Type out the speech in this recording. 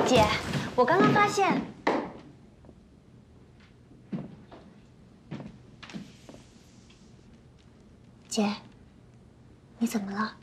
姐，我刚刚发现，姐，你怎么了？